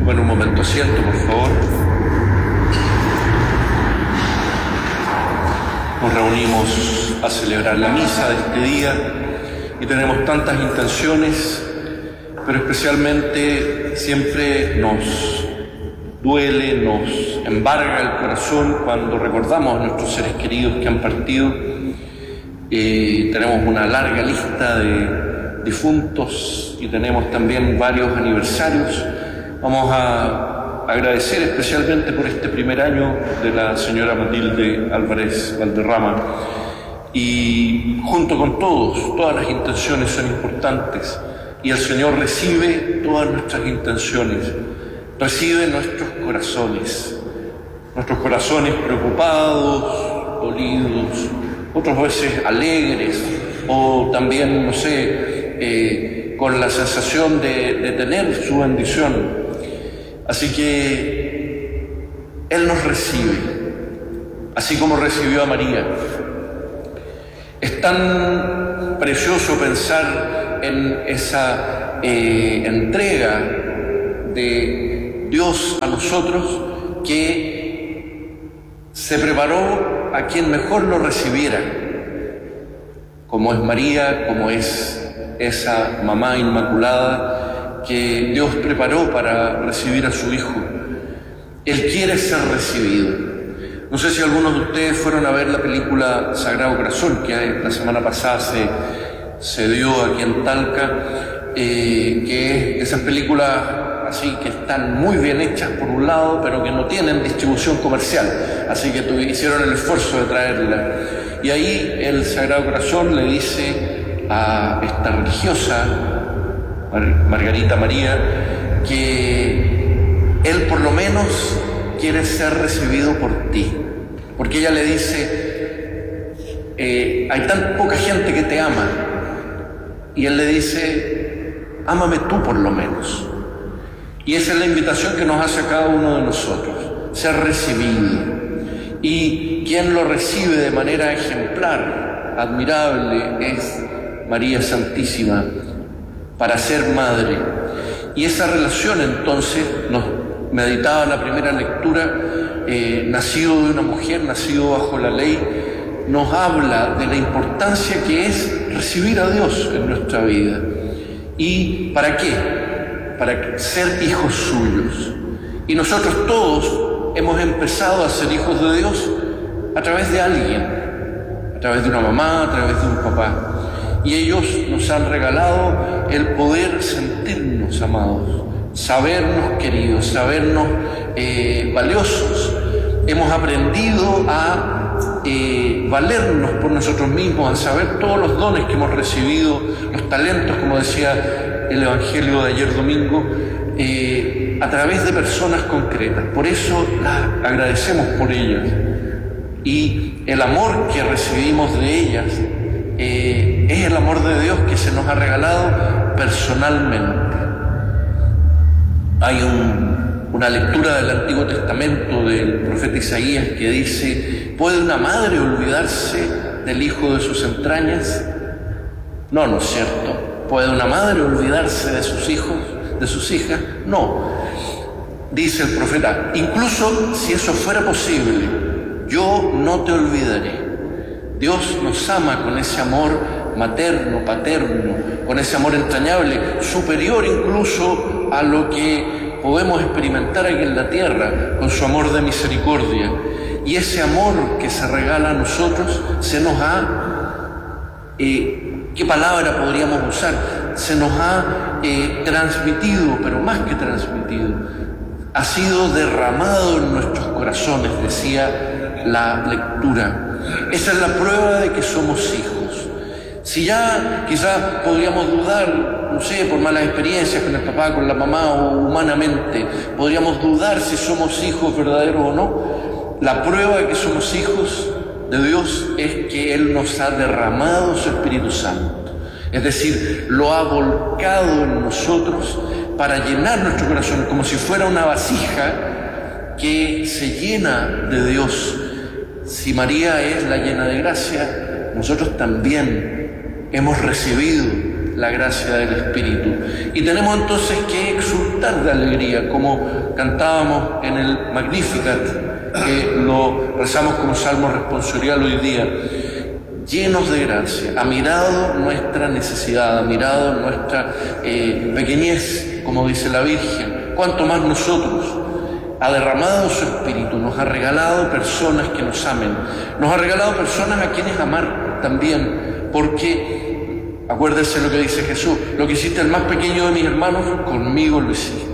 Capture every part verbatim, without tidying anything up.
Bueno, un momento, asiento, por favor. Nos reunimos a celebrar la misa de este día y tenemos tantas intenciones, pero especialmente siempre nos duele, nos embarga el corazón cuando recordamos a nuestros seres queridos que han partido. Eh, tenemos una larga lista de difuntos y tenemos también varios aniversarios. Vamos a agradecer especialmente por este primer año de la señora Matilde Álvarez Valderrama, y junto con todos, todas las intenciones son importantes y el Señor recibe todas nuestras intenciones, recibe nuestros corazones, nuestros corazones preocupados, dolidos, otras veces alegres, o también, no sé, eh, con la sensación de, de tener su bendición. Así que Él nos recibe, así como recibió a María. Es tan precioso pensar en esa eh, entrega de Dios a nosotros, que se preparó a quien mejor lo recibiera, como es María, como es esa mamá inmaculada que Dios preparó para recibir a su Hijo. Él quiere ser recibido. No sé si algunos de ustedes fueron a ver la película Sagrado Corazón, que la semana pasada se, se dio aquí en Talca, eh, que es esas películas así que están muy bien hechas por un lado, pero que no tienen distribución comercial, así que hicieron el esfuerzo de traerla. Y ahí el Sagrado Corazón le dice a esta religiosa, Margarita María, que Él por lo menos quiere ser recibido por ti, porque ella le dice, eh, hay tan poca gente que te ama, y Él le dice, ámame tú por lo menos. Y esa es la invitación que nos hace a cada uno de nosotros, ser recibido. Y quien lo recibe de manera ejemplar, admirable, es María Santísima, para ser madre. Y esa relación, entonces, nos meditaba en la primera lectura, eh, nacido de una mujer, nacido bajo la ley, nos habla de la importancia que es recibir a Dios en nuestra vida. ¿Y para qué? Para ser hijos suyos. Y nosotros todos hemos empezado a ser hijos de Dios a través de alguien, a través de una mamá, a través de un papá. Y ellos nos han regalado el poder sentirnos amados, sabernos queridos, sabernos eh, valiosos. Hemos aprendido a eh, valernos por nosotros mismos, a saber todos los dones que hemos recibido, los talentos, como decía el Evangelio de ayer domingo, eh, a través de personas concretas. Por eso las agradecemos por ellas. Y el amor que recibimos de ellas eh, es el amor de Dios que se nos ha regalado personalmente. Hay un, una lectura del Antiguo Testamento del profeta Isaías que dice, ¿puede una madre olvidarse del hijo de sus entrañas? No, no es cierto. ¿Puede una madre olvidarse de sus hijos, de sus hijas? No. Dice el profeta, incluso si eso fuera posible, yo no te olvidaré. Dios nos ama con ese amor materno, paterno, con ese amor entrañable, superior incluso a lo que podemos experimentar aquí en la tierra, con su amor de misericordia. Y ese amor que se regala a nosotros se nos ha, eh, ¿qué palabra podríamos usar? Se nos ha eh, transmitido, pero más que transmitido, ha sido derramado en nuestros corazones, decía la lectura. Esa es la prueba de que somos hijos. Si ya quizás podríamos dudar, no sé, por malas experiencias con el papá, con la mamá o humanamente, podríamos dudar si somos hijos verdaderos o no. La prueba de que somos hijos de Dios es que Él nos ha derramado su Espíritu Santo. Es decir, lo ha volcado en nosotros para llenar nuestro corazón, como si fuera una vasija que se llena de Dios. Si María es la llena de gracia, nosotros también hemos recibido la gracia del Espíritu. Y tenemos entonces que exultar de alegría, como cantábamos en el Magnificat, que lo rezamos como salmo responsorial hoy día. Llenos de gracia, ha mirado nuestra necesidad, ha mirado nuestra eh, pequeñez, como dice la Virgen, cuanto más nosotros. Ha derramado su Espíritu, nos ha regalado personas que nos amen, nos ha regalado personas a quienes amar también, porque acuérdense lo que dice Jesús: lo que hiciste el más pequeño de mis hermanos, conmigo lo hiciste.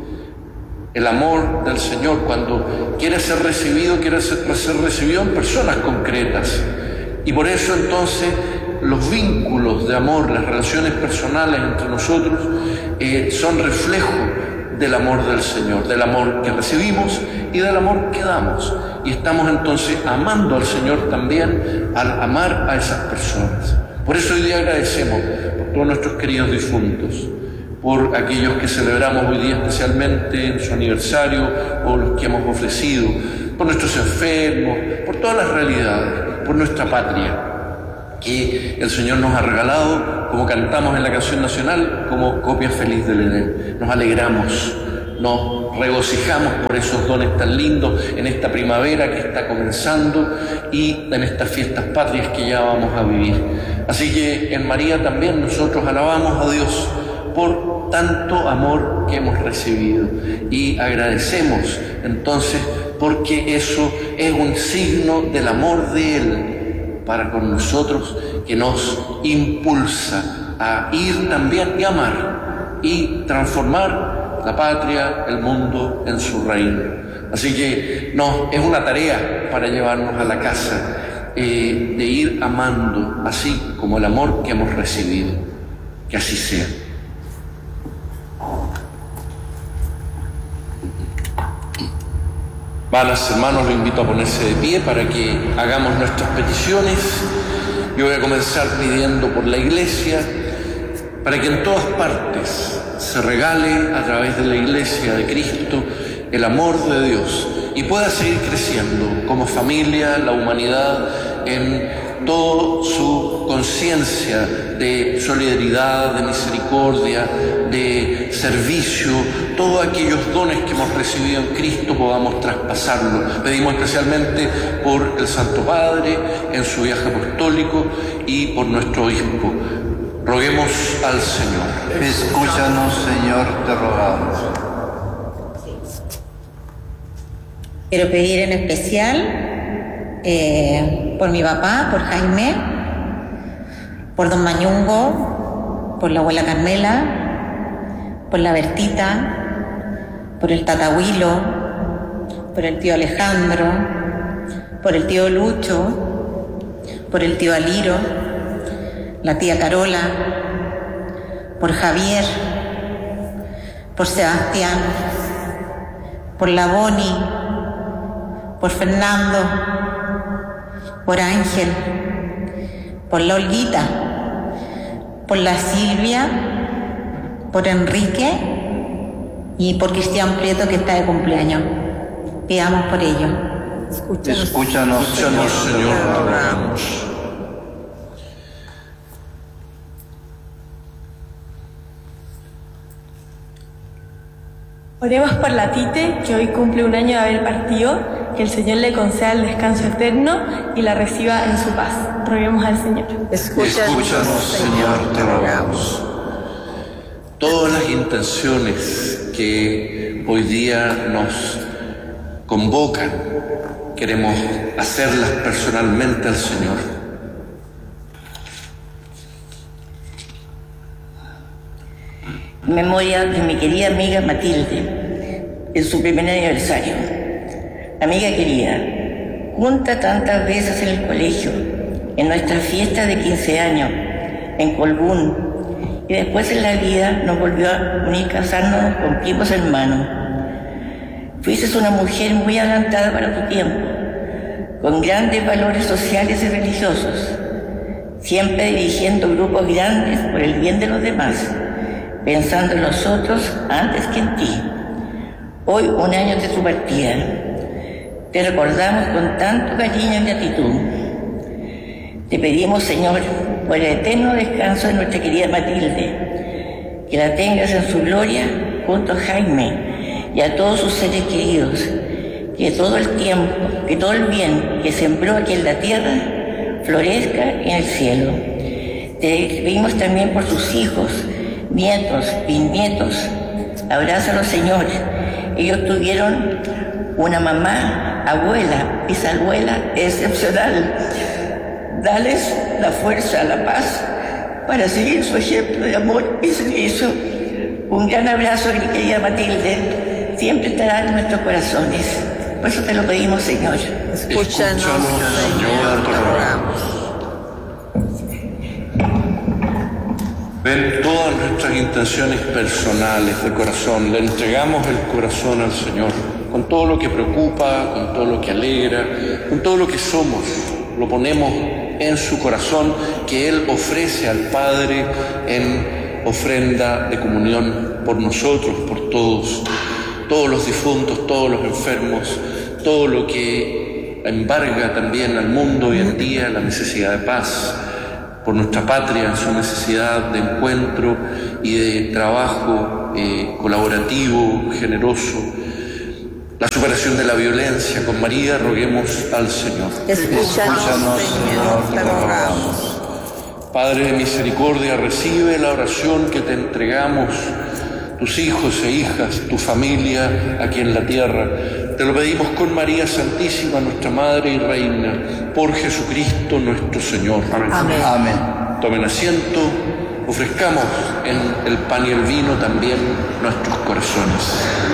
El amor del Señor, cuando quiere ser recibido, quiere ser, ser recibido en personas concretas. Y por eso entonces los vínculos de amor, las relaciones personales entre nosotros eh, son reflejo del amor del Señor, del amor que recibimos y del amor que damos. Y estamos entonces amando al Señor también al amar a esas personas. Por eso hoy día agradecemos por todos nuestros queridos difuntos, por aquellos que celebramos hoy día especialmente en su aniversario, o los que hemos ofrecido, por nuestros enfermos, por todas las realidades, por nuestra patria, que el Señor nos ha regalado, como cantamos en la canción nacional, como copia feliz del Edén. Nos alegramos, nos regocijamos por esos dones tan lindos en esta primavera que está comenzando y en estas fiestas patrias que ya vamos a vivir. Así que en María también nosotros alabamos a Dios por tanto amor que hemos recibido y agradecemos entonces, porque eso es un signo del amor de Él para con nosotros, que nos impulsa a ir también y amar y transformar la patria, el mundo en su reino. Así que no, es una tarea para llevarnos a la casa, eh, de ir amando así como el amor que hemos recibido. Que así sea. Vanas, hermanos, los invito a ponerse de pie para que hagamos nuestras peticiones. Yo voy a comenzar pidiendo por la Iglesia, para que en todas partes se regale a través de la Iglesia de Cristo el amor de Dios y pueda seguir creciendo como familia, la humanidad, en toda su conciencia de solidaridad, de misericordia, de servicio. Todos aquellos dones que hemos recibido en Cristo podamos traspasarlos. Pedimos especialmente por el Santo Padre en su viaje apostólico y por nuestro obispo. Roguemos al Señor. Escúchanos, Señor, te rogamos. Quiero pedir en especial eh, por mi papá, por Jaime, por don Mañungo, por la abuela Carmela, por la Bertita, por el tatahuilo, por el tío Alejandro, por el tío Lucho, por el tío Aliro, la tía Carola, por Javier, por Sebastián, por la Boni, por Fernando, por Ángel, por la Olguita, por la Silvia, por Enrique y por Cristian Prieto, que está de cumpleaños. Pidamos por ello. Escúchanos, Escúchanos Señor, Señor, te rogamos. Oremos por la Tite, que hoy cumple un año de haber partido, que el Señor le conceda el descanso eterno y la reciba en su paz. Roguemos al Señor. Escúchanos, Escúchanos Señor, te rogamos. Todas las intenciones que hoy día nos convocan, queremos hacerlas personalmente al Señor. Memoria de mi querida amiga Matilde, en su primer aniversario. Amiga querida, junta tantas veces en el colegio, en nuestra fiesta de quince años, en Colbún, y después en la vida nos volvió a unir casarnos con primos hermanos. Fuiste una mujer muy adelantada para tu tiempo, con grandes valores sociales y religiosos, siempre dirigiendo grupos grandes por el bien de los demás, pensando en los otros antes que en ti. Hoy, un año de tu partida, te recordamos con tanto cariño y gratitud. Te pedimos, Señor, por el eterno descanso de nuestra querida Matilde, que la tengas en su gloria junto a Jaime y a todos sus seres queridos, que todo el tiempo, que todo el bien que sembró aquí en la tierra florezca en el cielo. Te pedimos también por sus hijos, nietos, bisnietos. Abrázalos, Señor. Ellos tuvieron una mamá, abuela, bisabuela excepcional. Dales la fuerza, la paz para seguir su ejemplo de amor y servicio. Un gran abrazo, mi querida Matilde. Siempre estará en nuestros corazones. Por eso te lo pedimos, Señor. Escúchanos, Señor, te rogamos. Ven todas nuestras intenciones personales de corazón, le entregamos el corazón al Señor, con todo lo que preocupa, con todo lo que alegra, con todo lo que somos, lo ponemos en su corazón, que Él ofrece al Padre en ofrenda de comunión por nosotros, por todos, todos los difuntos, todos los enfermos, todo lo que embarga también al mundo hoy en día, la necesidad de paz, por nuestra patria, su necesidad de encuentro y de trabajo eh, colaborativo, generoso, la superación de la violencia. Con María roguemos al Señor. Escúchanos, Señor, te rogamos. Padre de misericordia, recibe la oración que te entregamos, tus hijos e hijas, tu familia aquí en la tierra. Te lo pedimos con María Santísima, nuestra Madre y Reina, por Jesucristo nuestro Señor. Amén. Amén. Tomen asiento, ofrezcamos en el pan y el vino también nuestros corazones.